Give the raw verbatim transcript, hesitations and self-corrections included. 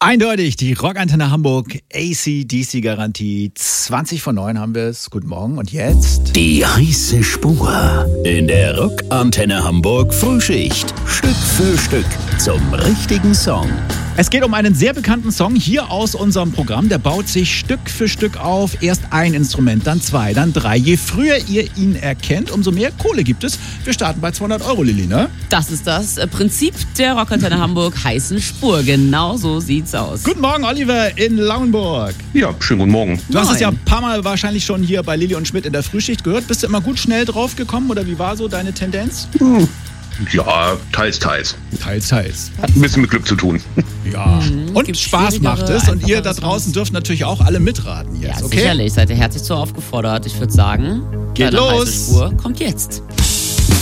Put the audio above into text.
Eindeutig, die Rockantenne Hamburg, A C D C-Garantie. zwanzig vor neun haben wir es. Guten Morgen und jetzt? Die heiße Spur in der Rockantenne Hamburg Frühschicht. Stück für Stück zum richtigen Song. Es geht um einen sehr bekannten Song hier aus unserem Programm. Der baut sich Stück für Stück auf. Erst ein Instrument, dann zwei, dann drei. Je früher ihr ihn erkennt, umso mehr Kohle gibt es. Wir starten bei zweihundert Euro, Lilly, ne? Das ist das Prinzip der Rockantenne Hamburg heißen Spur. Genau so sieht's aus. Guten Morgen, Oliver in Lauenburg. Ja, schönen guten Morgen. Du hast es ja ein paar Mal wahrscheinlich schon hier bei Lilly und Schmidt in der Frühschicht gehört. Bist du immer gut schnell drauf gekommen oder wie war so deine Tendenz? Hm. Ja, teils, teils. Teils, teils. Hat ein bisschen mit Glück zu tun. Ja, Mhm, und gibt's Spaß macht es. Und ihr da einfachere draußen Songs? dürft natürlich auch alle mitraten jetzt, Ja, okay? sicherlich. Seid ihr herzlich so aufgefordert. Ich würde sagen, Geht deine los. heiße Spur kommt jetzt.